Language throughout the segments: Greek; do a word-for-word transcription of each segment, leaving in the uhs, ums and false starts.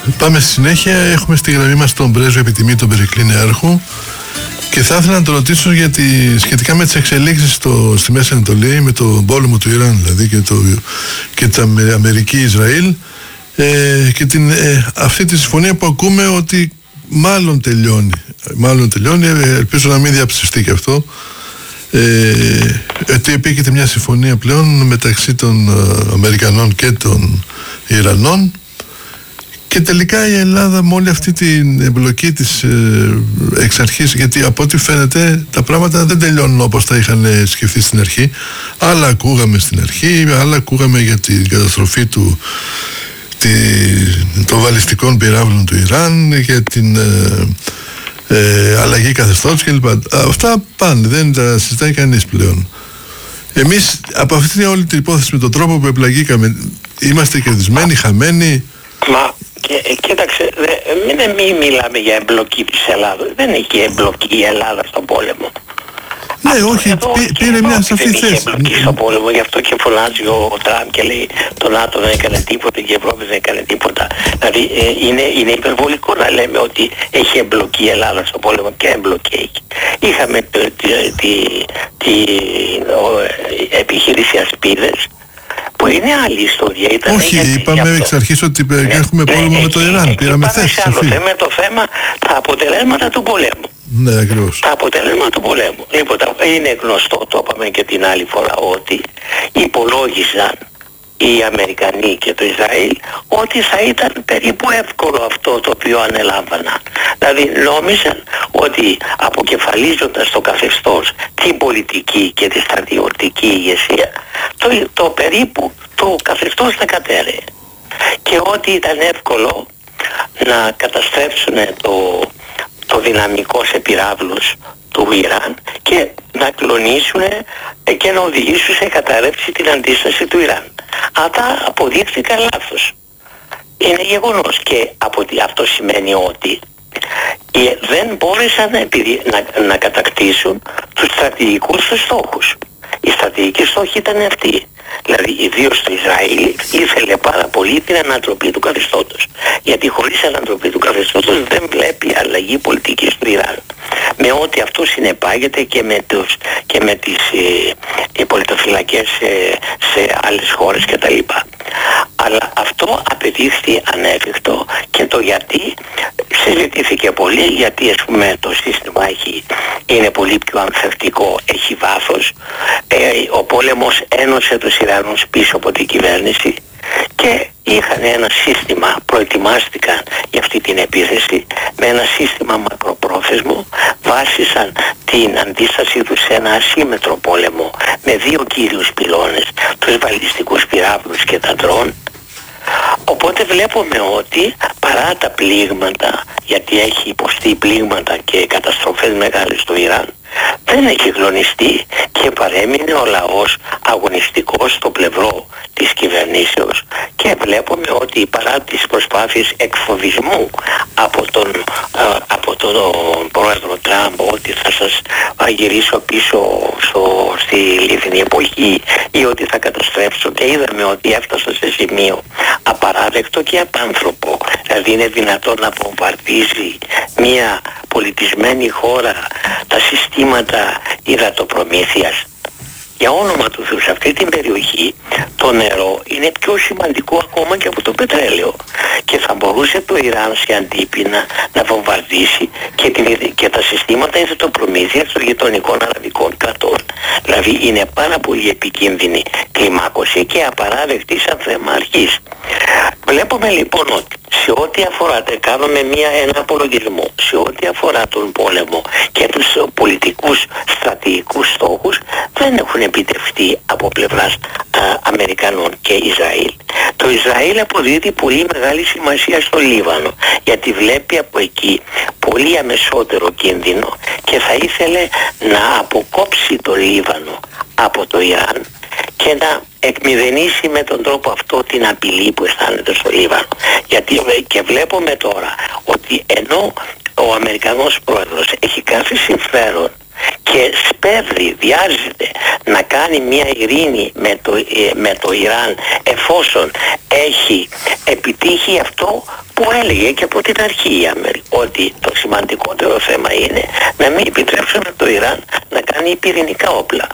Πάμε στη συνέχεια. Έχουμε στη γραμμή μας τον πρέσβη επιτιμή, τον Περικλή Νεάρχου, και θα ήθελα να τον ρωτήσω για τη, σχετικά με τις εξελίξεις στο, στη Μέση Ανατολή, με τον πόλεμο του Ιράν δηλαδή και, το, και τα Αμερική-Ισραήλ, ε, και την, ε, αυτή τη συμφωνία που ακούμε ότι μάλλον τελειώνει. Μάλλον τελειώνει, ελπίζω να μην διαψευστεί και αυτό. Ε, ότι επίκειται μια συμφωνία πλέον μεταξύ των ε, Αμερικανών και των Ιρανών, και τελικά η Ελλάδα με όλη αυτή την εμπλοκή της ε, εξ αρχής, γιατί από ό,τι φαίνεται τα πράγματα δεν τελειώνουν όπως τα είχαν σκεφτεί στην αρχή. Άλλα ακούγαμε στην αρχή, άλλα ακούγαμε για την καταστροφή του, τη, των βαλιστικών πυράβλων του Ιράν, για την ε, ε, αλλαγή καθεστώτος κλπ. Αυτά πάνε, δεν τα συζητάει κανείς πλέον. Εμείς από αυτή όλη την υπόθεση, με τον τρόπο που εμπλαγήκαμε, είμαστε κερδισμένοι, χαμένοι? Μα και, κοίταξε, δε, μην, μην μιλάμε για εμπλοκή της Ελλάδας. Δεν έχει εμπλοκή η Ελλάδα στον πόλεμο. Ναι, αυτό, όχι, πή, πήρε μια σαφή θέση. Δεν είχε εμπλοκή στον πόλεμο, γι' αυτό και φωνάζει ο, ο Τραμπ και λέει το ΝΑΤΟ δεν έκανε τίποτα και η Ευρώπη δεν έκανε τίποτα. Δηλαδή ε, είναι, είναι υπερβολικό να λέμε ότι έχει εμπλοκή η Ελλάδα στον πόλεμο, και εμπλοκή έχει. Είχαμε τη, τη, τη, τη ο, επιχείρηση Ασπίδες, που είναι άλλη ιστορία. Ήταν. Όχι, γιατί, είπαμε εξ αρχής ότι ναι, έχουμε πόλεμο ναι, με το Ιράν. Πήραμε θέση. Με το θέμα τα αποτελέσματα του πολέμου. Ναι, ακριβώς. Τα αποτελέσματα του πολέμου. Λοιπόν, είναι γνωστό, το είπαμε και την άλλη φορά, ότι υπολόγισαν οι Αμερικανοί και το Ισραήλ ότι θα ήταν περίπου εύκολο αυτό το οποίο ανελάμβαναν. Δηλαδή νόμιζαν ότι αποκεφαλίζοντας το καθεστώς, την πολιτική και τη στρατιωτική ηγεσία, το, το περίπου το καθεστώς θα κατέρεε. Και ότι ήταν εύκολο να καταστρέψουν το, το δυναμικό σε πυράβλους του Ιράν και να κλονίσουν και να οδηγήσουν σε κατάρρευση την αντίσταση του Ιράν. Αυτά αποδείχθηκαν λάθος. Είναι γεγονός, και από, αυτό σημαίνει ότι δεν μπόρεσαν επειδή, να, να κατακτήσουν τους στρατηγικούς τους στόχους. Οι στρατηγικοί στόχοι ήταν αυτοί. Δηλαδή ιδίως το Ισραήλ ήθελε πάρα πολύ την ανατροπή του καθεστώτος. Γιατί χωρίς ανατροπή του καθεστώτος δεν βλέπει αλλαγή πολιτικής του Ιράν. Με ό,τι αυτό συνεπάγεται και με, τους, και με τις ε, πολιτοφυλακές ε, σε άλλες χώρες κτλ. Αλλά αυτό απαιτήθηκε ανέφικτο, και το γιατί συζητήθηκε πολύ, γιατί ας πούμε το σύστημα έχει, είναι πολύ πιο ανθεκτικό, έχει βάθος. Ε, ο πόλεμος ένωσε τους Ιρανούς πίσω από την κυβέρνηση και είχαν ένα σύστημα, προετοιμάστηκαν για αυτή την επίθεση με ένα σύστημα μακροπρόθεσμο, βάσισαν την αντίστασή τους σε ένα ασύμετρο πόλεμο με δύο κύριους πυλώνες, τους βαλιστικούς πυράβλους και τα ντρόν. Οπότε βλέπουμε ότι παρά τα πλήγματα, γιατί έχει υποστεί πλήγματα και καταστροφές μεγάλες στο Ιράν, δεν έχει κλονιστεί και παρέμεινε ο λαός αγωνιστικός στο πλευρό της κυβερνήσεως, και βλέπουμε ότι παρά τις προσπάθειες εκφοβισμού από τον, α, από τον πρόεδρο Τραμπ, ότι θα σας γυρίσω πίσω στο, στη λιθινή εποχή ή ότι θα καταστρέψω, και είδαμε ότι έφτασε σε σημείο απαράδεκτο και απάνθρωπο. Δηλαδή είναι δυνατόν να βομβαρδίζει μια πολιτισμένη χώρα τα συστήματα υδατοπρομήθειας? Για όνομα του Θεού, σε αυτή την περιοχή το νερό είναι πιο σημαντικό ακόμα και από το πετρέλαιο, και θα μπορούσε το Ιράν σε αντίπεινα να βομβαρδίσει και, την, και τα συστήματα υδατοπρομήθειας των γειτονικών αραβικών κρατών. Δηλαδή είναι πάρα πολύ επικίνδυνη κλιμάκωση και απαράδεκτη σαν θέμα αρχής. Βλέπουμε λοιπόν ότι σε ό,τι αφορά, κάνουμε μια, ένα απολογισμό, σε ό,τι αφορά τον πόλεμο και τους πολιτικούς στρατηγικούς στόχους, δεν έχουν επιτευχθεί από πλευράς α, Αμερικανών και Ισραήλ. Το Ισραήλ αποδίδει πολύ μεγάλη σημασία στο Λίβανο, γιατί βλέπει από εκεί πολύ αμεσότερο κίνδυνο και θα ήθελε να αποκόψει το Λίβανο από το Ιράν και να εκμηδενήσει με τον τρόπο αυτό την απειλή που αισθάνεται στο Λίβανο. Γιατί και βλέπουμε τώρα ότι ενώ ο Αμερικανός πρόεδρος έχει κάθε συμφέρον και και σπέβδει, βιάζεται να κάνει μια ειρήνη με το, με το Ιράν, εφόσον έχει επιτύχει αυτό που έλεγε και από την αρχή η Αμερική, ότι το σημαντικότερο θέμα είναι να μην επιτρέψουμε το Ιράν να κάνει πυρηνικά όπλα.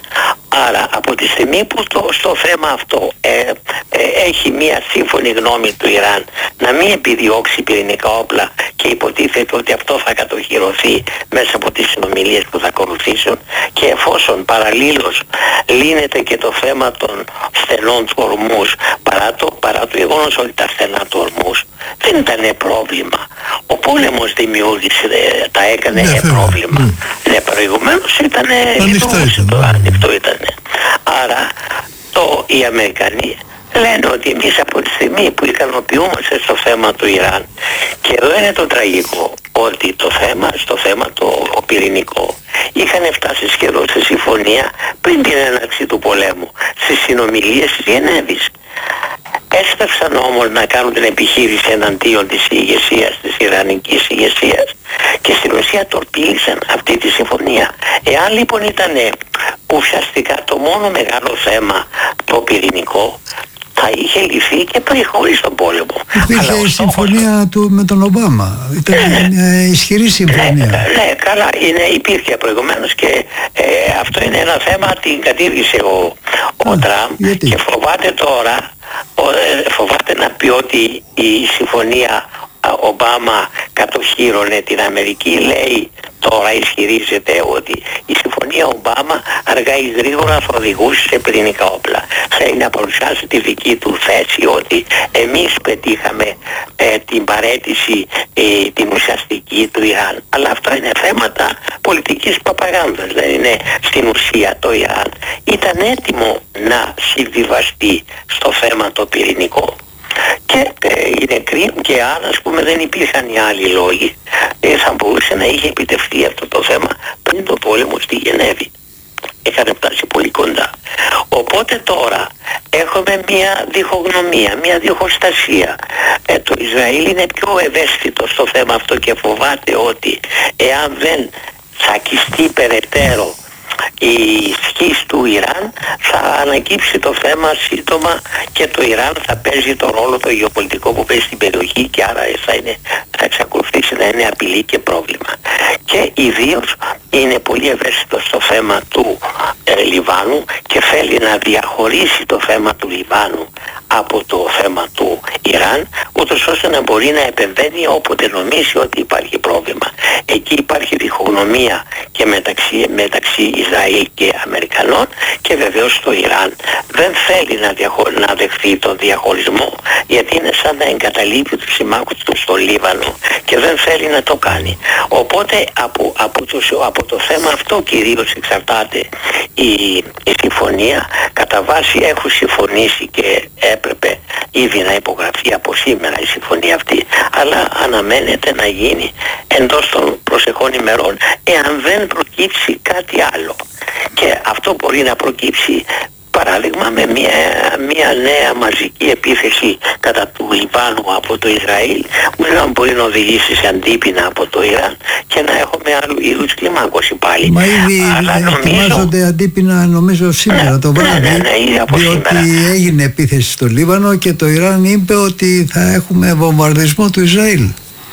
Άρα από τη στιγμή που το, στο θέμα αυτό ε, ε, έχει μία σύμφωνη γνώμη του Ιράν να μην επιδιώξει πυρηνικά όπλα και υποτίθεται ότι αυτό θα κατοχυρωθεί μέσα από τις συνομιλίες που θα ακολουθήσουν, και εφόσον παραλλήλως λύνεται και το θέμα των στενών του Ορμούς, παρά το, παρά το γεγονός ότι τα στενά του Ορμούς δεν ήταν πρόβλημα, ο πόλεμος δημιούργησε, τα έκανε ναι, πρόβλημα. Mm. Ναι, προηγουμένως ήταν ανοιχτό ήταν. Άρα το, οι Αμερικανοί λένε ότι εμείς από τη στιγμή που ικανοποιούμαστε στο θέμα του Ιράν, και εδώ είναι το τραγικό, ότι το θέμα, στο θέμα το πυρηνικό είχαν φτάσει σχεδόν σε συμφωνία πριν την έναρξη του πολέμου, στις συνομιλίες της Γενέβης. Έστρεψαν όμως να κάνουν την επιχείρηση εναντίον της ηγεσίας, της ιρανικής ηγεσίας, και στην ουσία τορπίλησαν αυτή τη συμφωνία. Εάν λοιπόν ήταν ουσιαστικά το μόνο μεγάλο θέμα το πυρηνικό, θα είχε λυθεί και πριν, χωρίς τον πόλεμο. Υπήρχε η συμφωνία του με τον Ομπάμα. Ήταν ναι, μια ισχυρή συμφωνία. Ναι, ναι, καλά, είναι, υπήρχε προηγουμένως, και ε, αυτό είναι ένα θέμα, την κατήργησε ο, ο Α, Τραμπ, και φοβάται τώρα, ο, ε, φοβάται να πει ότι η συμφωνία Ομπάμα κατοχύρωνε την Αμερική. Λέει τώρα, ισχυρίζεται ότι η συμφωνία Ομπάμα αργά ή γρήγορα θα οδηγούσε σε πυρηνικά όπλα. Θέλει να παρουσιάσει τη δική του θέση ότι εμείς πετύχαμε ε, την παραίτηση ε, την ουσιαστική του Ιράν. Αλλά αυτό είναι θέματα πολιτικής προπαγάνδας, δεν είναι στην ουσία. Το Ιράν ήταν έτοιμο να συμβιβαστεί στο θέμα το πυρηνικό. Και ε, είναι κρίμα, και αν ας πούμε δεν υπήρχαν οι άλλοι λόγοι, ε, θα μπορούσε να είχε επιτευχθεί αυτό το θέμα πριν το πόλεμο στη Γενέβη. Είχαν φτάσει πολύ κοντά. Οπότε τώρα έχουμε μια διχογνωμία, μια διχοστασία. Ε, το Ισραήλ είναι πιο ευαίσθητο στο θέμα αυτό και φοβάται ότι εάν δεν τσακιστεί περαιτέρω η ισχύς του Ιράν, θα ανακύψει το θέμα σύντομα και το Ιράν θα παίζει το ρόλο το γεωπολιτικό που παίζει στην περιοχή, και άρα θα, είναι, θα εξακολουθήσει να είναι απειλή και πρόβλημα. Και ιδίως είναι πολύ ευαίσθητο στο θέμα του ε, Λιβάνου, και θέλει να διαχωρίσει το θέμα του Λιβάνου από το θέμα του Ιράν, ούτως ώστε να μπορεί να επεμβαίνει όποτε νομίζει ότι υπάρχει πρόβλημα. Εκεί υπάρχει διχογνωμία και μεταξύ, μεταξύ Ισραήλ και Αμερικανών, και βεβαίως το Ιράν δεν θέλει να, διαχω... να δεχθεί τον διαχωρισμό, γιατί είναι σαν να εγκαταλείπει τους συμμάχους του στο Λίβανο και δεν θέλει να το κάνει. Οπότε από, από, το, από το θέμα αυτό κυρίως εξαρτάται η, η συμφωνία. Κατά βάση έχουν συμφωνήσει και έπρεπε ήδη να υπογραφεί από σήμερα η συμφωνία αυτή, αλλά αναμένεται να γίνει εντός των προσεχών ημερών, εάν δεν προκύψει κάτι άλλο. Και αυτό μπορεί να προκύψει, παράδειγμα, με μια, μια νέα μαζική επίθεση κατά του Λιβάνου από το Ισραήλ, που να μπορεί να οδηγήσει σε αντίπεινα από το Ιράν και να έχουμε άλλου είδους κλιμάκωση πάλι. Μα ήδη ετοιμάζονται νομίζω... αντίπεινα, νομίζω σήμερα ναι, το βράδυ, ναι, ναι, ναι, διότι σήμερα έγινε επίθεση στο Λίβανο και το Ιράν είπε ότι θα έχουμε βομβαρδισμό του Ισραήλ.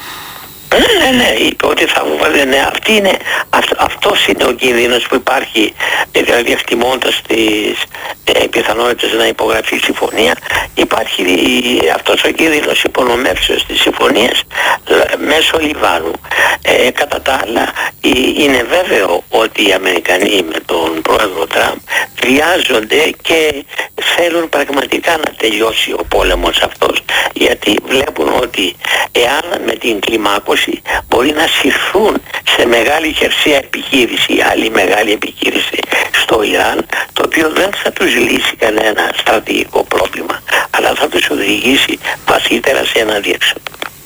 Ναι, ναι, ναι, είπε ότι θα βοβαρδίσει. Ναι, αυτή είναι, αυτό, αυτός είναι ο κίνδυνος που υπάρχει, δηλαδή εκτιμώντας τις ε, πιθανότητες να υπογραφεί συμφωνία. Υπάρχει αυτός ο κίνδυνος υπονομεύσεως της συμφωνίας μέσω Λιβάνου. Ε, κατά τα άλλα, ε, είναι βέβαιο ότι οι Αμερικανοί με τον πρόεδρο Τραμπ βιάζονται και θέλουν πραγματικά να τελειώσει ο πόλεμος αυτός, γιατί βλέπουν ότι εάν με την κλιμάκωση μπορεί να συρθούν σε μεγάλη χερσαία επιχείρηση, άλλη μεγάλη επιχείρηση στο Ιράν, το οποίο δεν θα τους λύσει κανένα στρατηγικό πρόβλημα, αλλά θα τους οδηγήσει βαθύτερα σε ένα διέξοδο.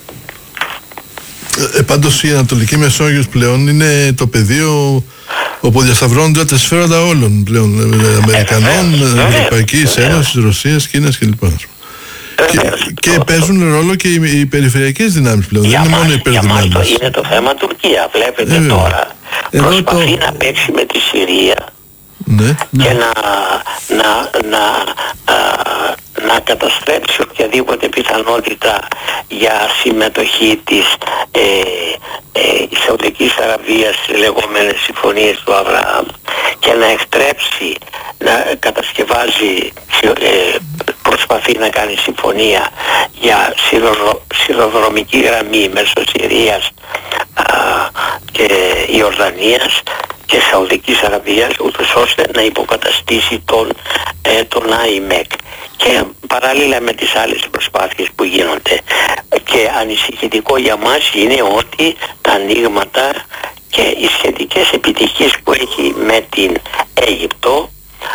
Ε, πάντως η Ανατολική Μεσόγειος πλέον είναι το πεδίο όπου διασταυρώνονται τα συμφέροντα όλων πλέον, ε, Αμερικανών, ε, Ευρωπαϊκής Ένωσης, Ρωσίας, Κίνας κλπ. Και, και παίζουν ρόλο και οι, οι περιφερειακές δυνάμεις πλέον, δεν είναι μόνο οι υπερδυνάμεις. Είναι το θέμα Τουρκία, βλέπετε ε, τώρα. προσπαθεί το... να παίξει με τη Συρία, ναι, και ναι. να, να, να, α, να καταστρέψει οποιαδήποτε πιθανότητα για συμμετοχή της ε, ε, Σαουδικής Αραβίας στις λεγόμενες συμφωνίες του Αβραάμ, και να εκτρέψει, να κατασκευάζει, ε, προσπαθεί να κάνει συμφωνία για σιδηροδρομική γραμμή μέσω Συρίας α, και Ιορδανίας και Σαουδικής Αραβίας, ούτως ώστε να υποκαταστήσει τον, ε, τον ΆΙΜΕΚ, και παράλληλα με τις άλλες προσπάθειες που γίνονται. Και ανησυχητικό για μας είναι ότι τα ανοίγματα και οι σχετικές επιτυχίες που έχει με την Αίγυπτο,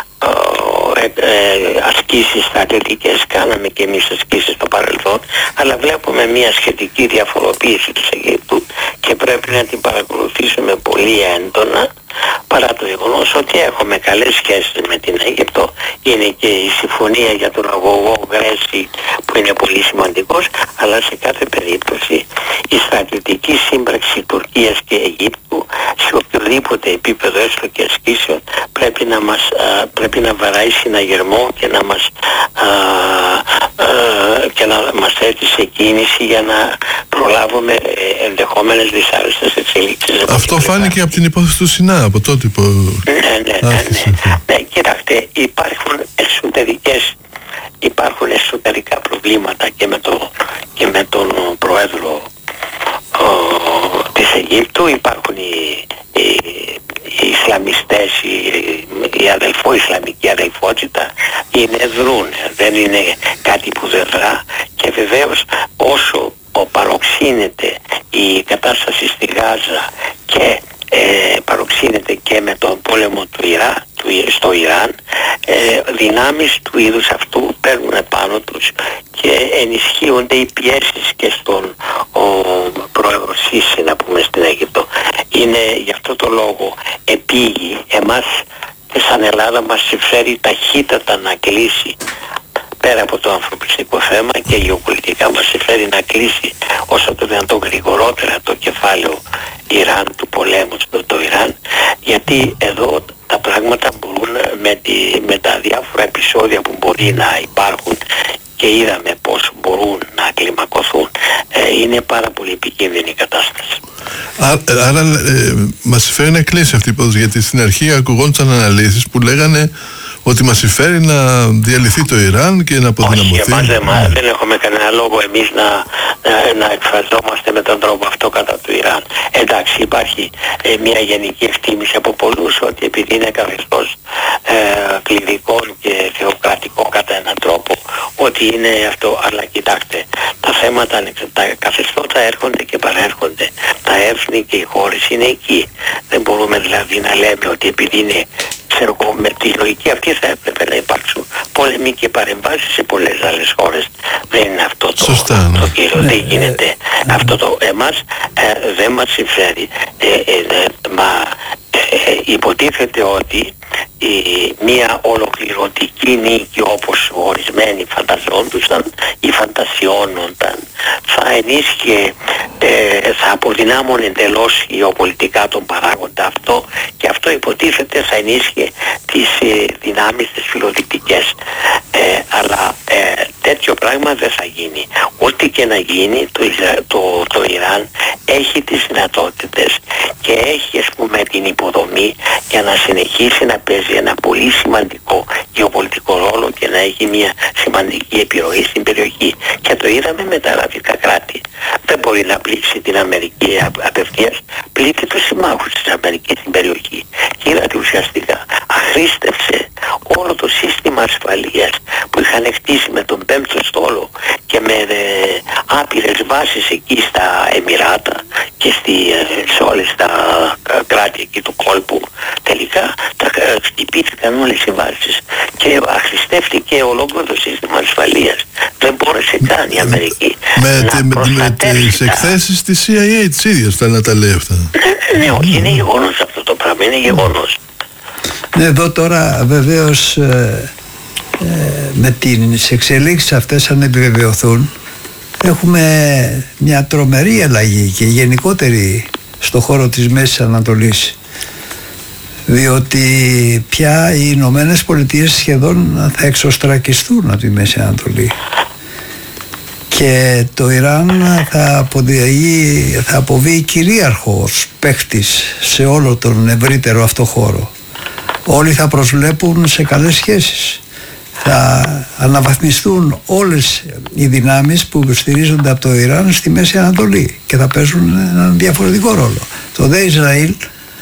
ε, ε, ασκήσεις στρατιωτικές, κάναμε και εμείς ασκήσεις στο παρελθόν, αλλά βλέπουμε μια σχετική διαφοροποίηση της Αιγύπτου και πρέπει να την παρακολουθήσουμε πολύ έντονα, παρά το γεγονός ότι έχουμε καλές σχέσεις με την Αίγυπτο. Είναι και η συμφωνία για τον αγωγό Γκρέση που είναι πολύ σημαντικός, αλλά σε κάθε περίπτωση η στρατιωτική σύμπραξη Τουρκίας και Αιγύπτου σε οποιοδήποτε επίπεδο, έστω και ασκήσεων, πρέπει να μας α, πρέπει να βαράει συναγερμό και να μας α, α, και να μας θέτει σε κίνηση για να προλάβουμε ε, ενδεχόμενες δυσάρεστες εξελίξεις. Αυτό φάνηκε από την υπόθεση του Σινά, από τότε που... Ναι, ναι, ναι, ναι. ναι, κοιτάξτε, υπάρχουν εσωτερικές, υπάρχουν εσωτερικά προβλήματα και με, το, και με τον πρόεδρο ο, της Αιγύπτου. Υπάρχουν οι, οι, οι Ισλαμιστές, η, η αδελφό, η Ισλαμική αδελφότητα, είναι δρούν, δεν είναι κάτι που δεν δρά, και βεβαίως όσο παροξύνεται η κατάσταση στη Γάζα και ε, παροξύνεται και με τον πόλεμο του Ιρά, του, στο Ιράν, ε, δυνάμεις του είδους αυτού παίρνουν πάνω τους και ενισχύονται οι πιέσεις και στον ο, πρόεδρο Σίση, να πούμε, στην Αίγυπτο. Είναι γι' αυτό το λόγο επίγει εμάς και σαν Ελλάδα μας συμφέρει ταχύτατα να κλείσει, πέρα από το ανθρωπιστικό θέμα και γεωπολιτικά μας συμφέρει να κλείσει όσο το δυνατόν γρηγορότερα το κεφάλαιο Ιράν, του πολέμου στο το Ιράν, γιατί εδώ τα πράγματα μπορούν με, τη, με τα διάφορα επεισόδια που μπορεί να υπάρχουν και είδαμε πώς μπορούν να κλιμακωθούν, ε, είναι πάρα πολύ επικίνδυνη η κατάσταση. Άρα ε, μας συμφέρει να κλείσει αυτή η υπόθεση, γιατί στην αρχή ακουγόντουσαν αναλύσεις που λέγανε ότι μας συμφέρει να διαλυθεί το Ιράν και να αποδυναμωθεί. Όχι, εμάς δεν, mm. δεν έχουμε κανένα λόγο εμείς να, να, να εκφραζόμαστε με τον τρόπο αυτό κατά του Ιράν. Εντάξει, υπάρχει ε, μια γενική εκτίμηση από πολλούς ότι επειδή είναι καθεστώς ε, κλειδικών και θεοκρατικό κατά έναν τρόπο, ότι είναι αυτό. Αλλά κοιτάξτε, τα θέματα, τα καθεστώτα έρχονται και παρέρχονται. Τα έθνη και οι χώρες είναι εκεί. Δεν μπορούμε δηλαδή να λέμε ότι επειδή είναι, ξέρω εγώ, με τη λογική αυτή θα έπρεπε να υπάρξουν πόλεμοι και παρεμβάσεις σε πολλές άλλες χώρες. Δεν είναι αυτό το, Σωστά, ναι. το κύριο, ναι, δεν γίνεται. Ναι, αυτό το εμάς ε, δεν μας συμφέρει. Ε, ε, ε, μα ε, υποτίθεται ότι η, μια ολοκληρωτική νίκη, όπως ορισμένοι φανταζόντουσαν ή φαντασιώνονταν, θα ενίσχυε, ε, θα αποδυνάμωνε εντελώς γεωπολιτικά τον παράγοντα αυτό, και αυτό υποτίθεται θα ενίσχυε τις ε, δυνάμεις τις φιλοδυτικές. Ε, αλλά ε, τέτοιο πράγμα δεν θα γίνει. Ό,τι και να γίνει, το, το, το Ιράν έχει τις δυνατότητες και έχει, ας πούμε, την υποδομή για να συνεχίσει να παίζει ένα πολύ σημαντικό γεωπολιτικό ρόλο και να έχει μια σημαντική επιρροή στην περιοχή. Και το είδαμε με τα αραβικά κράτη. Δεν μπορεί να πλήξει την Αμερική απευθείας, πλήττει τους συμμάχους της Αμερικής στην περιοχή. Και είδατε ουσιαστικά αχρήστευσε όλο το σύστημα ασφαλείας που είχαν χτίσει με τον πέμπτο στόλο και με ε, άπειρες βάσεις εκεί στα Εμιράτα και στη, ε, σε όλες τα κράτη εκεί του κόλπου. Τελικά τα χτυπήθηκαν όλες οι βάσεις και αχρηστεύτηκε ολόκληρο το σύστημα ασφαλείας. Δεν μπόρεσε καν η Αμερική με, να με, προστατεύσει. Με τις εκθέσεις της σι άι έι της ίδιας θα να τα λέει αυτά. Ναι, ναι, όχι, είναι γεγονός αυτό το πράγμα, είναι γεγονός. Ναι, εδώ τώρα βεβαίως ε, ε, με τις εξελίξεις αυτές, αν επιβεβαιωθούν, έχουμε μια τρομερή αλλαγή και γενικότερη στο χώρο της Μέσης Ανατολής. διότι πια οι Ηνωμένες Πολιτείες σχεδόν θα εξωστρακιστούν από τη Μέση Ανατολή και το Ιράν θα, αποδεί, θα αποβεί κυρίαρχος παίκτης σε όλο τον ευρύτερο αυτό χώρο. Όλοι θα προσβλέπουν σε καλές σχέσεις. Θα αναβαθμιστούν όλες οι δυνάμεις που στηρίζονται από το Ιράν στη Μέση Ανατολή και θα παίζουν έναν διαφορετικό ρόλο. Το δε Ισραήλ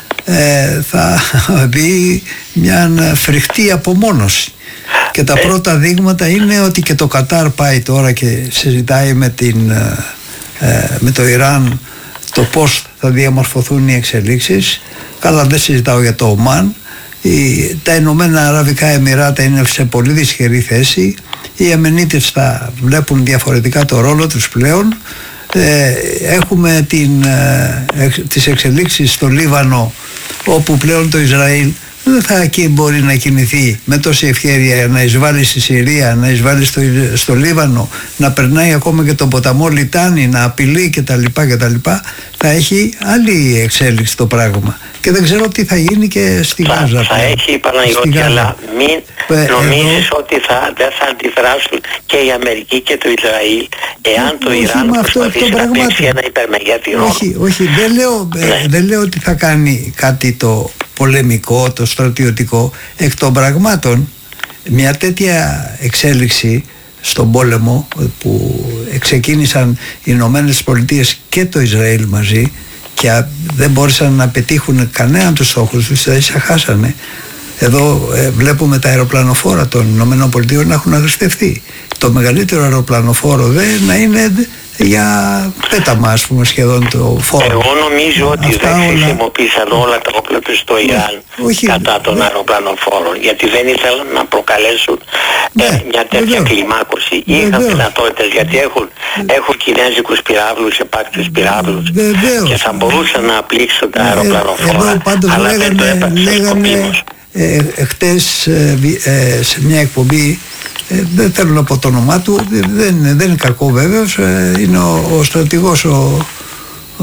ε, θα δει μια φρικτή απομόνωση και τα πρώτα δείγματα είναι ότι και το Κατάρ πάει τώρα και συζητάει με, την, ε, με το Ιράν το πώς θα διαμορφωθούν οι εξελίξεις. Καλά, δεν συζητάω για το Ομάν. Οι, τα Ηνωμένα Αραβικά Εμιράτα είναι σε πολύ δυσχερή θέση. Οι Εμενίτες θα βλέπουν διαφορετικά το ρόλο τους πλέον. Ε, έχουμε την, ε, εξ, τις εξελίξεις στο Λίβανο, όπου πλέον το Ισραήλ δεν θα εκεί μπορεί να κινηθεί με τόση ευχέρεια να εισβάλλει στη Συρία, να εισβάλλει στο, στο Λίβανο, να περνάει ακόμα και τον ποταμό Λιτάνη, να απειλεί κτλ. κτλ. Θα έχει άλλη εξέλιξη το πράγμα. Και δεν ξέρω τι θα γίνει και στη θα, Γάζα. Θα έχει, Παναγιώτη, αλλά μην ε, νομίζεις εδώ... ότι θα, δεν θα αντιδράσουν και η Αμερική και το Ισραήλ εάν το όχι, Ιράν προσπαθήσει να παίξει ένα υπερμεγέθη ρόλο. Όχι, όχι, δεν λέω, ναι. ε, δεν λέω ότι θα κάνει κάτι το πολεμικό, το στρατιωτικό. Εκ των πραγμάτων, μια τέτοια εξέλιξη στον πόλεμο που ξεκίνησαν οι Ηνωμένες Πολιτείες και το Ισραήλ μαζί και δεν μπόρεσαν να πετύχουν κανέναν τους στόχους τους, δηλαδή χάσανε. Εδώ ε, βλέπουμε τα αεροπλανοφόρα των Ηνωμένων Πολιτείων να έχουν αγριστευτεί. Το μεγαλύτερο αεροπλανοφόρο δε να είναι για πέταμα, ας πούμε, σχεδόν το φόρο. Εγώ νομίζω ότι αυτά δεν χρησιμοποίησαν όλα, όλα τα όπλα τους στο Ιράν όχι, κατά των ναι. αεροπλανοφόρων, γιατί δεν ήθελαν να προκαλέσουν ναι, ε, μια τέτοια βεβαίως. κλιμάκωση. Είχαν δυνατότητες, γιατί έχουν, έχουν κινέζικους πυράβλους, επάκτους πυράβλους και θα μπορούσαν να απλήξουν τα αεροπλανοφόρα, ε, αλλά λέγανε, δεν το έπραξαν σκοπίμως. Ε, χτες ε, ε, σε μια εκπομπή, ε, δεν θέλω να πω το όνομά του, δεν, δεν είναι κακό βέβαιος, ε, είναι ο, ο στρατηγός ο, ο,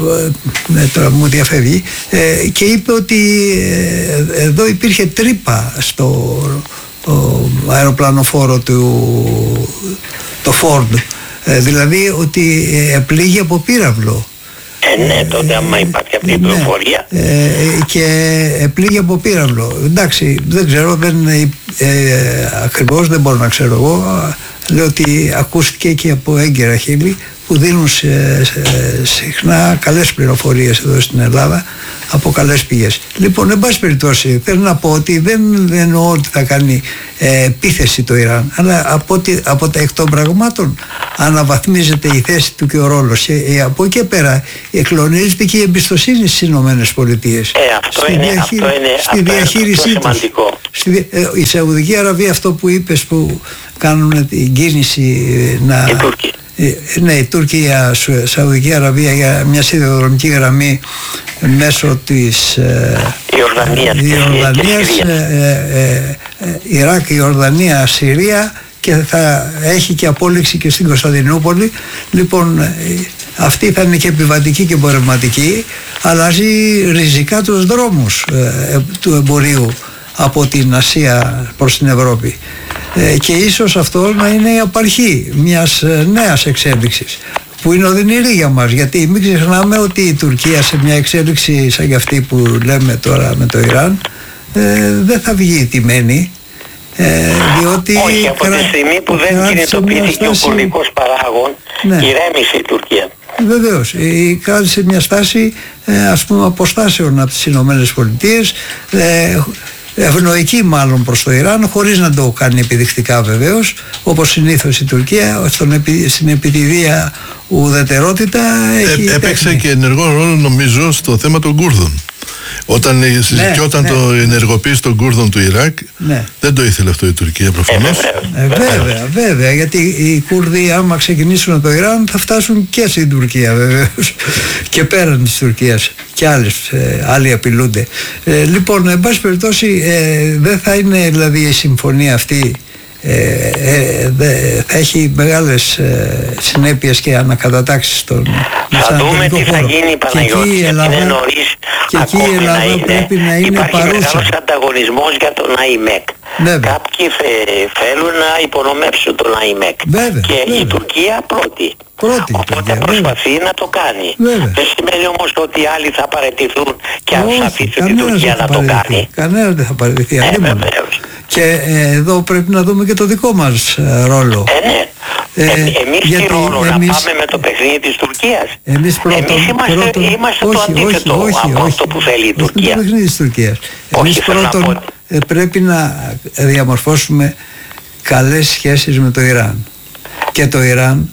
ε, τώρα μου διαφεύγει, ε, και είπε ότι ε, εδώ υπήρχε τρύπα στο ο, αεροπλανοφόρο του το Ford, ε, δηλαδή ότι ε, πλήγει από πύραυλο. Ε, ναι, τότε άμα υπάρχει αυτή η πληροφορία. Ε, ε, και πλήγει από πύραυλο. Εντάξει, δεν ξέρω, δεν, ε, ε, ακριβώς δεν μπορώ να ξέρω εγώ. Λέω ότι ακούστηκε και από έγκαιρα χείλη που δίνουν σε, σε, συχνά καλές πληροφορίες εδώ στην Ελλάδα από καλές πηγές. Λοιπόν, εν πάση περιπτώσει, θέλω να πω ότι δεν, δεν εννοώ ότι θα κάνει ε, επίθεση το Ιράν, αλλά από, ότι, από τα εκ των πραγμάτων αναβαθμίζεται η θέση του και ο ρόλος. Και ε, από εκεί πέρα εκλονίζεται και η εμπιστοσύνη στις Ηνωμένες Πολιτείες. Ε, αυτό στη είναι, διαχείρι... αυτό είναι, στη αυτό διαχείρισή είναι σημαντικό. Στη, ε, η Σαουδική Αραβία, αυτό που είπες που κάνουν την κίνηση να... Η Τουρκία. Ναι, η Τουρκία, Σαουδική Αραβία για μια σιδηροδρομική γραμμή μέσω της Ιορδανίας, Ιορδανίας ε, ε, ε, Ιράκ, Ιορδανία, Συρία, και θα έχει και απόλυξη και στην Κωνσταντινούπολη. Λοιπόν, ε, αυτή θα είναι και επιβατική και εμπορευματική, αλλάζει ριζικά τους δρόμους ε, του εμπορίου από την Ασία προς την Ευρώπη. Ε, και ίσως αυτό να είναι η απαρχή μιας νέας εξέλιξης που είναι οδυνηρή για μας, γιατί μην ξεχνάμε ότι η Τουρκία σε μια εξέλιξη σαν αυτή που λέμε τώρα με το Ιράν ε, δεν θα βγει τιμένη, ε, διότι όχι, από τη στιγμή που δεν κινητοποιήθηκε ο κουρδικός παράγων, ναι, ηρέμησε η Τουρκία. Βεβαίως, κράτησε μια στάση ε, ας πούμε αποστάσεων από τις Ηνωμένες Πολιτείες, ε, ευνοϊκή μάλλον προς το Ιράν, χωρίς να το κάνει επιδεικτικά βεβαίως, όπως συνήθως η Τουρκία στον επι, στην επιτηδία ουδετερότητα έχει ε, έπαιξε και ενεργό ρόλο νομίζω στο θέμα των Κούρδων. Όταν συζητιόταν ναι, ναι, το ενεργοποίηση των Κούρδων του Ιράκ, ναι, δεν το ήθελε αυτό η Τουρκία προφανώς. Ε, ε, βέβαια, βέβαια, γιατί οι Κούρδοι άμα ξεκινήσουν από το Ιράν θα φτάσουν και στην Τουρκία βεβαίως και πέραν της Τουρκίας και άλλες, ε, άλλοι απειλούνται. Ε, λοιπόν, εν πάση περιπτώσει, ε, δεν θα είναι δηλαδή η συμφωνία αυτή ε, ε, δε, θα έχει μεγάλες ε, συνέπειες και ανακατατάξεις στον θα δούμε τι θα γίνει, Παναγιώτη, γιατί είναι νωρίς ακόμη να είναι. Πρέπει να είναι υπάρχει παρούσα. Μεγάλος ανταγωνισμός για τον άιμεκ. Κάποιοι θέλουν να υπονομεύσουν τον άιμεκ και βέβαια. Η Τουρκία πρώτη. Πρώτη, Οπότε Τουρκία, προσπαθεί βέβαια. να το κάνει. Βέβαια. Δεν σημαίνει όμως ότι οι άλλοι θα παραιτηθούν και αν θα αφήσουν η Τουρκία να το κάνει. Κανένας δεν θα παραιτηθεί. Ε, και ε, εδώ πρέπει να δούμε και το δικό μας ε, ρόλο. Ε, ναι. Ε, ε, εμείς γιατί τι ρόλο εμείς, να πάμε με το παιχνίδι της Τουρκίας. Εμείς, πρώτον, εμείς είμαστε, πρώτον, είμαστε όχι, το αντίθετο όχι, όχι, από όχι, αυτό που θέλει η Τουρκία. Το παιχνίδι της Τουρκίας. Εμείς πρώτον ε, πρέπει να διαμορφώσουμε καλές σχέσεις με το Ιράν. Και το Ιράν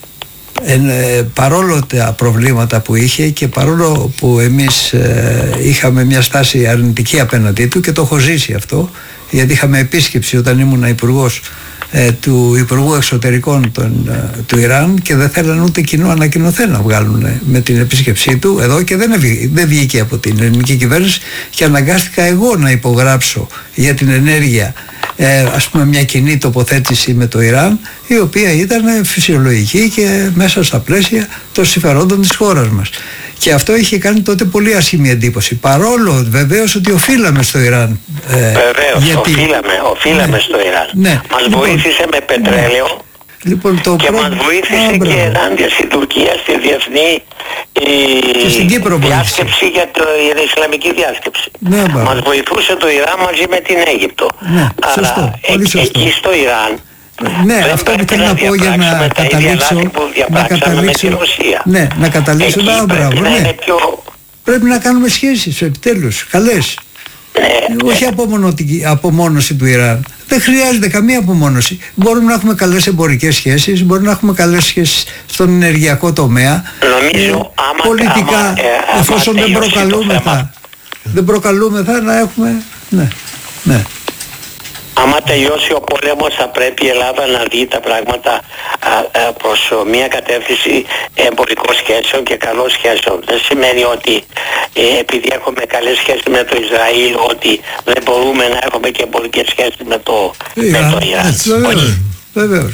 ε, παρόλο τα προβλήματα που είχε και παρόλο που εμείς ε, είχαμε μια στάση αρνητική απέναντί του, και το έχω ζήσει αυτό, γιατί είχαμε επίσκεψη όταν ήμουν υπουργός ε, του Υπουργού Εξωτερικών των, ε, του Ιράν, και δεν θέλαν ούτε κοινό ανακοινωθέν να βγάλουν ε, με την επίσκεψή του εδώ, και δεν, ευη, δεν βγήκε από την ελληνική κυβέρνηση, και αναγκάστηκα εγώ να υπογράψω για την ενέργεια ε, ας πούμε μια κοινή τοποθέτηση με το Ιράν, η οποία ήταν φυσιολογική και μέσα στα πλαίσια των συμφερόντων της χώρας μας. Και αυτό είχε κάνει τότε πολύ άσχημη εντύπωση. Παρόλο βεβαίως ότι οφείλαμε στο Ιράν. Ε, βεβαίως, γιατί... οφείλαμε, οφείλαμε ναι, στο Ιράν. Ναι, μας λοιπόν, βοήθησε με πετρέλαιο. Ναι. Λοιπόν, το και προ... μας βοήθησε Α, και ενάντια στην Τουρκία στη διεθνή και στην Κύπρο διάσκεψη για, το, για την Ισλαμική διάσκεψη. Ναι, μας βοηθούσε το Ιράν μαζί με την Αίγυπτο. Ναι, σωστό, άρα πολύ ε, σωστό. εκεί στο Ιράν ναι, δεν αυτό που θέλω να πω για να καταλήξω, να καταλήξω, ναι, να καταλήξω, να μπράβο, ναι. Πιο... Πρέπει να κάνουμε σχέσεις, επιτέλους, καλές. Ναι, όχι ναι. Απομόνωση του Ιράν. Δεν χρειάζεται καμία απομόνωση. Μπορούμε να έχουμε καλές εμπορικές σχέσεις, μπορούμε να έχουμε καλές σχέσεις στον ενεργειακό τομέα. Νομίζω, ε, άμα, πολιτικά, άμα, ε, εφόσον άμα δεν προκαλούμεθα, δεν προκαλούμεθα να έχουμε, ναι, ναι. Άμα τελειώσει ο πόλεμος θα πρέπει η Ελλάδα να δει τα πράγματα α, α, προς μια κατεύθυνση εμπορικών σχέσεων και καλών σχέσεων. Δεν σημαίνει ότι ε, επειδή έχουμε καλές σχέσεις με το Ισραήλ ότι δεν μπορούμε να έχουμε και εμπορικές σχέσεις με το, yeah, με το Ιράν. Βεβαίως. Βεβαίως.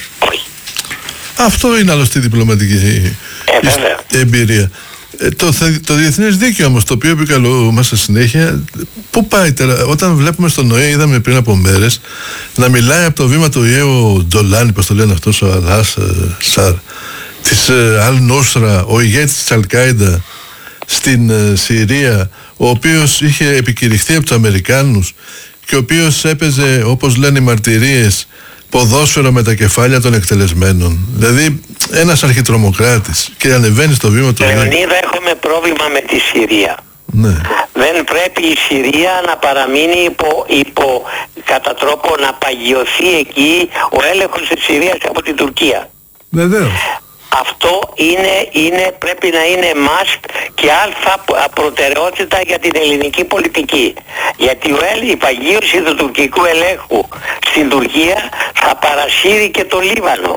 Αυτό είναι άλλωστε η διπλωματική ε, εμπειρία. Ε, το, το διεθνές δίκαιο όμως, το οποίο επικαλούμαστε συνέχεια, πού πάει τώρα? Όταν βλέπουμε στον ΟΗΕ, είδαμε πριν από μέρες να μιλάει από το βήμα του ΟΗΕ ο Ντολάνι, πώς το λένε αυτός, ο Αλάς Σαρ, της Αλ Νούσρα, ο ηγέτης της Αλ-Κάιντα στην ε, Συρία, ο οποίος είχε επικηρυχθεί από τους Αμερικάνους και ο οποίος έπαιζε, όπως λένε οι μαρτυρίες, ποδόσφαιρο με τα κεφάλια των εκτελεσμένων. Δηλαδή ένας αρχιτρομοκράτης, και ανεβαίνει στο βήμα του. Λεωνίδα, έχουμε πρόβλημα με τη Συρία. Ναι. Δεν πρέπει η Συρία να παραμείνει υπό, υπό κατά τρόπο να παγιωθεί εκεί ο έλεγχος της Συρίας από την Τουρκία. Βεβαίως. Αυτό είναι, είναι, πρέπει να είναι must και αλφα προτεραιότητα για την ελληνική πολιτική. Γιατί η παγίωση του τουρκικού ελέγχου στην Τουρκία θα παρασύρει και το Λίβανο.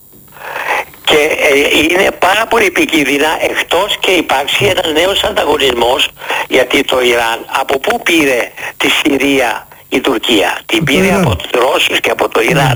Και ε, είναι πάρα πολύ επικίνδυνα, εκτός και υπάρξει ένας νέος ανταγωνισμός, γιατί το Ιράν από πού πήρε τη Συρία η Τουρκία? Την πήρε από τους Ρώσους και από το Ιράν.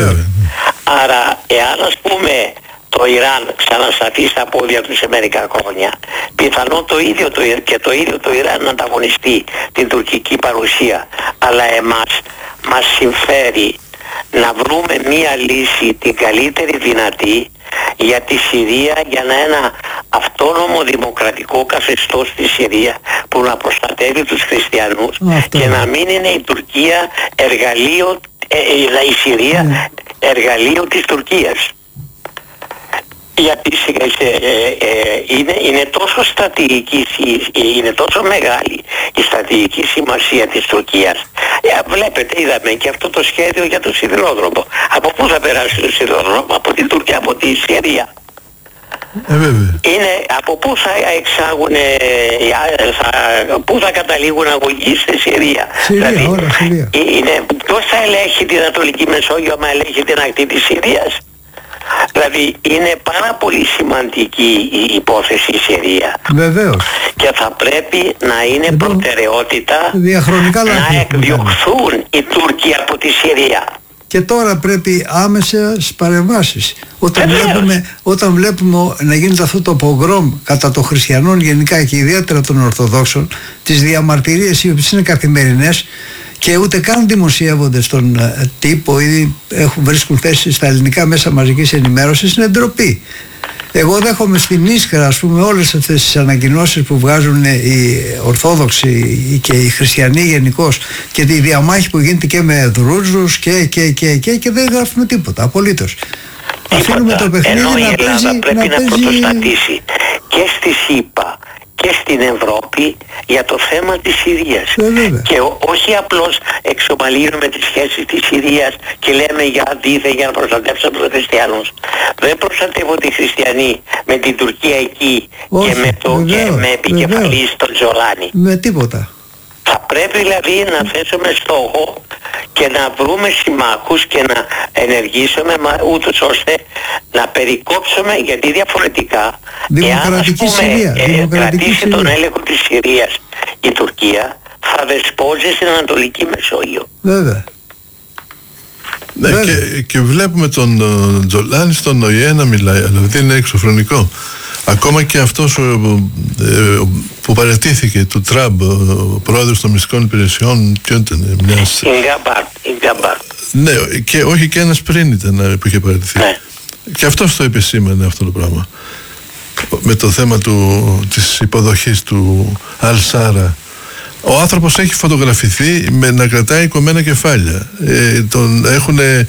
Άρα εάν ας πούμε το Ιράν ξανασταθεί στα πόδια του σε μερικά χρόνια, πιθανόν το ίδιο το, και το ίδιο το Ιράν να ανταγωνιστεί την τουρκική παρουσία. Αλλά εμάς μας συμφέρει να βρούμε μία λύση, την καλύτερη δυνατή, για τη Συρία, για να ένα αυτόνομο δημοκρατικό καθεστώς στη Συρία που να προστατεύει τους χριστιανούς. Αυτό. Και να μην είναι η Τουρκία εργαλείο, ε, η Συρία mm. εργαλείο της Τουρκίας. Γιατί ε, ε, είναι, είναι τόσο στρατηγική, είναι τόσο μεγάλη η στρατηγική σημασία της Τουρκίας. Ε, βλέπετε, είδαμε και αυτό το σχέδιο για το σιδηρόδρομο. Από πού θα περάσει το σιδηρόδρομο? Από την Τουρκία, από τη Συρία. Ε, είναι από πού θα εξάγουν, θα, πού θα καταλήγουν αγωγοί στη Συρία. Συρία, δηλαδή, ώρα, Συρία. Είναι, ποιος θα ελέγχει την Ανατολική Μεσόγειο άμα ελέγχει την ακτή της Συρίας? Δηλαδή είναι πάρα πολύ σημαντική η υπόθεση η Συρία. Βεβαίως. Και θα πρέπει να είναι λοιπόν, προτεραιότητα διαχρονικά να εκδιωχθούν οι Τούρκοι από τη Συρία. Και τώρα πρέπει άμεσες παρεμβάσεις. Όταν βλέπουμε, όταν βλέπουμε να γίνεται αυτό το πογκρόμ κατά των χριστιανών γενικά και ιδιαίτερα των Ορθοδόξων, τις διαμαρτυρίες οι οποίες είναι καθημερινές και ούτε καν δημοσιεύονται στον ε, τύπο ή έχουν, βρίσκουν θέση στα ελληνικά μέσα μαζικής ενημέρωσης, είναι ντροπή. Εγώ δέχομαι στην Ίσκρα, ας πούμε, όλες αυτές τις ανακοινώσεις που βγάζουν οι Ορθόδοξοι και οι Χριστιανοί γενικώς και τη διαμάχη που γίνεται και με Δρούζους και, και, και, και, και δεν γράφουμε τίποτα, απολύτως. Αφήνουμε το παιχνίδι ενώ να η Ελλάδα παίζει, πρέπει να, να παίζει... πρωτοστατήσει και στη ΣΥΠΑ και στην Ευρώπη για το θέμα της Συρίας. Ε, και ό, όχι απλώς εξομαλύνουμε τις σχέσεις της Συρίας και λέμε για δίθε για να προστατεύσουμε τους χριστιανούς. Δεν προστατεύονται οι χριστιανοί με την Τουρκία εκεί όχι, και με, το, βεβαίως, και με επικεφαλή στον Τζολάνι. Με τίποτα. Θα πρέπει δηλαδή να θέσουμε στόχο και να βρούμε συμμάχους και να ενεργήσουμε ούτως ώστε να περικόψουμε, γιατί διαφορετικά εάν ας πούμε Συρία, ε, κρατήσει Συρία. τον έλεγχο της Συρίας η Τουρκία θα δεσπόζει στην Ανατολική Μεσόγειο. Βέβαια. Ναι, και, και βλέπουμε τον uh, Τζολάνι στον ΟΗΕ να μιλάει, δηλαδή είναι εξωφρονικό. Ακόμα και αυτός ο, ε, που παραιτήθηκε του Τραμπ, ο πρόεδρος των μυστικών υπηρεσιών, ποιο ήταν, μιας... Ιγκαμπάρ. Ναι, και όχι και ένας πριν ήταν που είχε παραιτηθεί. Ναι. Και αυτός το επισήμανε αυτό το πράγμα. Με το θέμα του, της υποδοχής του Αλ-Σάρα. Ο άνθρωπος έχει φωτογραφηθεί με να κρατάει κομμένα κεφάλια. Ε, τον έχουν ε,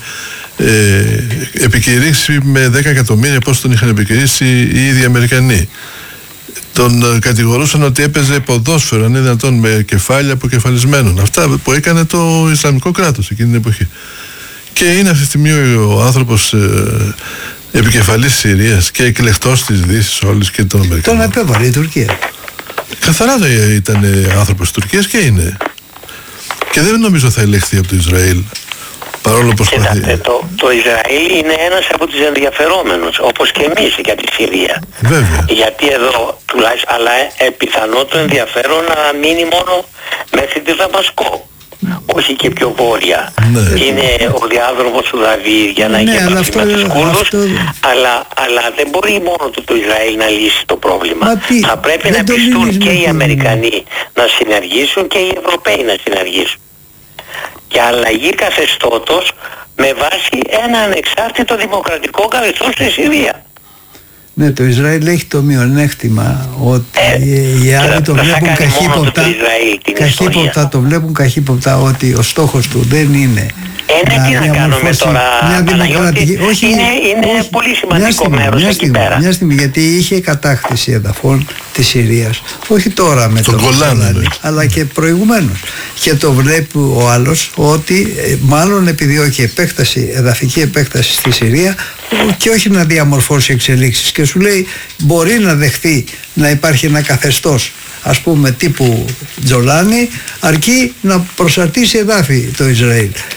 επικηρύξει με δέκα εκατομμύρια, πώς τον είχαν επικηρύξει οι ίδιοι Αμερικανοί. Τον ε, κατηγορούσαν ότι έπαιζε ποδόσφαιρο, αν είναι δυνατόν, με κεφάλια αποκεφαλισμένων. Αυτά που έκανε το Ισλαμικό κράτος εκείνη την εποχή. Και είναι αυτή τη στιγμή ο άνθρωπος ε, επικεφαλής της Συρίας και εκλεκτός της Δύσης όλης και των Αμερικανών. Τον επέβαλε η Τουρκία. Καθαρά ήταν άνθρωπος της Τουρκίας και είναι. Και δεν νομίζω θα ελεγχθεί από το Ισραήλ. Παρόλο που προσπαθεί. Κοιτάτε, το, το Ισραήλ είναι ένας από τους ενδιαφερόμενους, όπως και εμείς για τη Συρία. Βέβαια. Γιατί εδώ τουλάχιστον, αλλά ε, πιθανό το ενδιαφέρον να μείνει μόνο μέχρι τη Δαμασκό. Όχι και πιο βόρεια. Ναι. Είναι ο διάδρομος του Δαβίδ για να ναι, έχει επαφή με τους Κούρδους, αυτό... αλλά, αλλά δεν μπορεί μόνο του το Ισραήλ να λύσει το πρόβλημα. Θα πρέπει να πιστούν και οι Αμερικανοί να συνεργήσουν και οι Ευρωπαίοι να συνεργήσουν. Και αλλαγή καθεστώτος με βάση ένα ανεξάρτητο δημοκρατικό καθεστώς στη Συρία. Ναι, το Ισραήλ έχει το μειονέκτημα ότι ε, οι άλλοι το βλέπουν καχύποπτα, καχύποπτα το βλέπουν καχύποπτα ότι ο στόχος του δεν είναι ε, ναι, να τι να κάνουμε τώρα, μια δημοκρατική... Όχι, είναι, είναι όχι, πολύ σημαντικό στιγμή, μέρος μια εκεί στιγμή, πέρα. Μια στιγμή, γιατί είχε κατάκτηση εδαφών της Συρίας, όχι τώρα με τον Κολάνη, αλλά και προηγουμένως. Και το βλέπει ο άλλος ότι μάλλον επιδιώκει επέκταση, εδαφική επέκταση στη Συρία και όχι να διαμορφώσει εξελίξεις. Και σου λέει μπορεί να δεχθεί να υπάρχει ένα καθεστώς, ας πούμε τύπου Τζολάνι, αρκεί να προσαρτήσει εδάφη το Ισραήλ.